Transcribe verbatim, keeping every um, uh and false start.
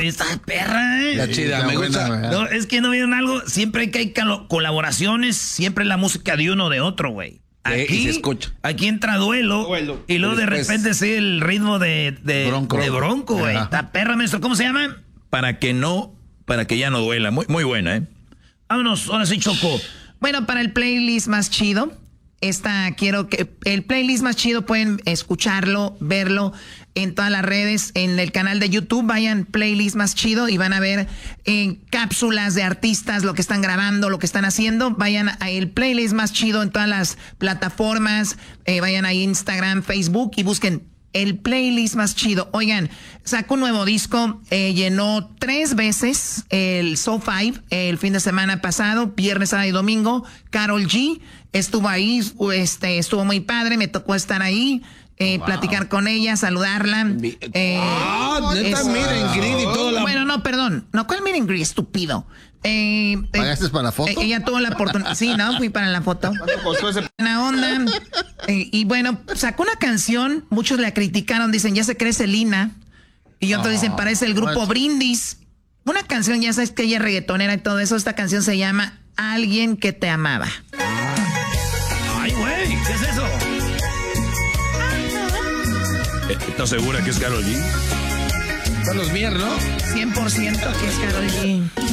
güey. Está perra, ¿eh? La chida, me gusta. Buena, no, es que no vieron algo. Siempre que hay colaboraciones, siempre la música de uno de otro, güey. Aquí, se escucha. Aquí entra duelo, duelo. Y luego de repente sí el ritmo de, de Bronco, de bronco, güey. Está perra, maestro. ¿Cómo se llama? Para que no, para que ya no duela. Muy, muy buena, ¿eh? Vámonos, ahora sí, Choco. Bueno, para el playlist más chido, esta quiero que el playlist más chido pueden escucharlo, verlo en todas las redes, en el canal de YouTube, vayan playlist más chido y van a ver en cápsulas de artistas lo que están grabando, lo que están haciendo. Vayan a el playlist más chido en todas las plataformas, eh, vayan a Instagram, Facebook y busquen el playlist más chido. Oigan, sacó un nuevo disco, eh, llenó tres veces el Soul Five el fin de semana pasado, viernes, sábado y domingo. Karol G estuvo ahí, este, estuvo muy padre, me tocó estar ahí. Eh, wow. Platicar con ella, saludarla. Eh, ah, neta, es, meet and greet y todo. La... Bueno, no, perdón. No, ¿cuál meet and greet? Estúpido. Eh, ¿Pagaste eh, para la foto? Eh, ella tuvo la oportunidad. Sí, no, fui para la foto. Buena onda. Eh, y bueno, sacó una canción. Muchos la criticaron. Dicen, ya se cree Selena. Y otros oh, dicen, parece el grupo bueno. Brindis. Una canción, ya sabes que ella es reggaetonera y todo eso. Esta canción se llama Alguien que te amaba. Ay, güey, ¿qué es eso? ¿Estás segura que es Karol G? Carlos Mier, ¿no? cien por ciento que es Karol G.